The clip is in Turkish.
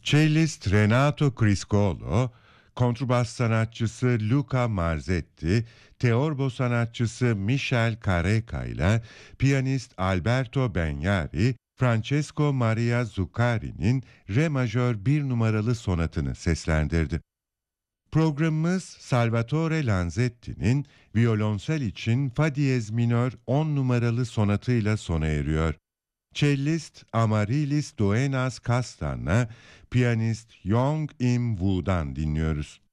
Cellist Renato Criscuolo, kontrbas sanatçısı Luca Marzetti, teorbo sanatçısı Michel Careca ile piyanist Alberto Begnari, Francesco Maria Zuccari'nin Re majör bir numaralı sonatını seslendirdi. Programımız Salvatore Lanzetti'nin violonsel için Fa diyez minör 10 numaralı sonatıyla sona eriyor. Cellist Amaryllis Duenas Castan'la piyanist Yong Im Woo'dan dinliyoruz.